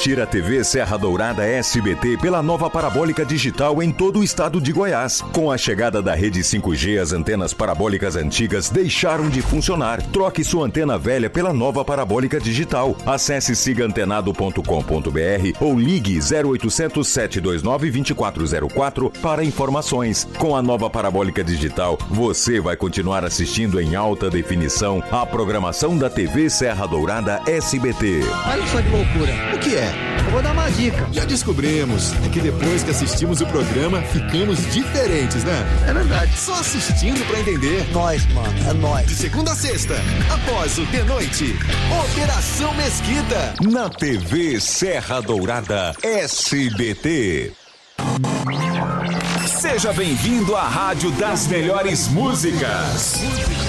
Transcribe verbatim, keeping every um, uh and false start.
assistir a T V Serra Dourada S B T pela nova parabólica digital em todo o estado de Goiás. Com a chegada da rede cinco G, as antenas parabólicas antigas deixaram de funcionar. Troque sua antena velha pela nova parabólica digital. Acesse siga antenado ponto com ponto b r ou ligue zero oitocentos, sete dois nove, dois quatro zero quatro para informações. Com a nova parabólica digital, você vai continuar assistindo em alta definição a programação da T V Serra Dourada S B T. Olha só que loucura. O que é? Eu vou dar uma dica. Já descobrimos. É que depois que assistimos o programa, ficamos diferentes, né? É verdade. Só assistindo pra entender. Nós, mano. É nóis. De segunda a sexta, após o de noite, Operação Mesquita. Na T V Serra Dourada S B T. Seja bem-vindo à Rádio das Melhores Músicas.